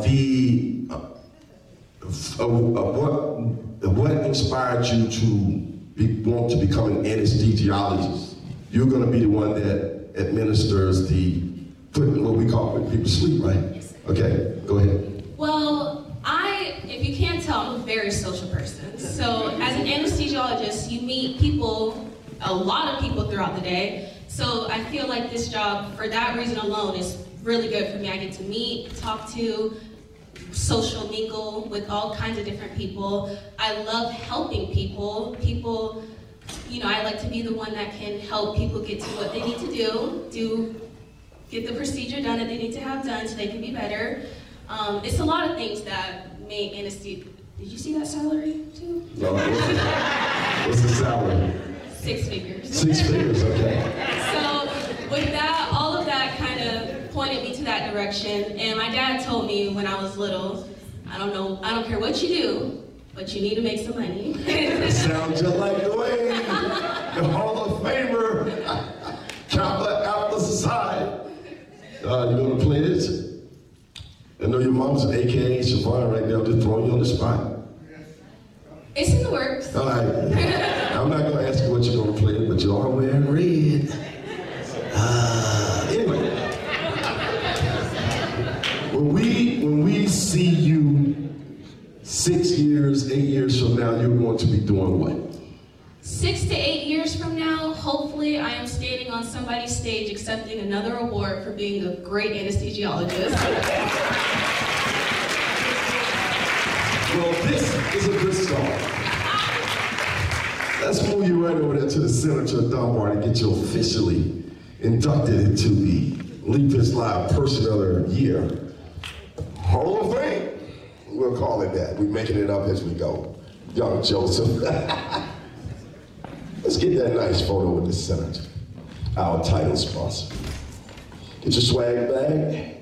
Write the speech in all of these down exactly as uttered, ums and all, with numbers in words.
The uh, uh, what what inspired you to be, want to become an anesthesiologist? You're going to be the one that administers the putting what we call putting people to sleep, right? Yes, sir. Okay, go ahead. Well, I, if you can't tell, I'm a very social person. So as an anesthesiologist, you meet people, a lot of people throughout the day. So I feel like this job, for that reason alone, is really good for me. I get to meet, talk to, social mingle with all kinds of different people. I love helping people. People, you know, I like to be the one that can help people get to what they need to do, do get the procedure done that they need to have done so they can be better. Um, it's a lot of things that make anesthesia. Did you see that salary too? No, what's the, what's the salary? Six figures. Six figures, okay. So with that, all of that kind of pointed me to that direction. And my dad told me when I was little, I don't know, I don't care what you do, but you need to make some money. That sounds just like Dwayne, the Hall of Famer, Kappa Alpha Society. Uh, you gonna play this? I know your mom's an A K A Siobhan right now, just throwing you on the spot. It's in the works. All right. I'm not gonna ask you what you're gonna play, but you are wearing red. Uh, anyway. When we when we see you six years, eight years from now, you're going to be doing what? Six to eight years from now, hopefully I am standing on somebody's stage accepting another award for being a great anesthesiologist. Well, this is a good start. Let's move you right over there to the Senator Dunbar to get you officially inducted into the Leapers Live Person of the Year Hall of Fame. We'll call it that. We're making it up as we go. Young Joseph. Let's get that nice photo with the Senator, our title sponsor. Get your swag bag.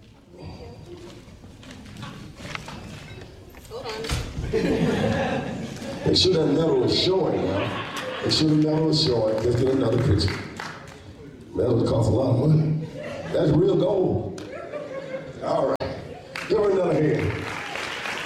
Hold on. Make sure that medal is showing now. Make sure the medal is showing. Let's get another picture. Medals cost a lot of money. That's real gold. All right. Give her another hand.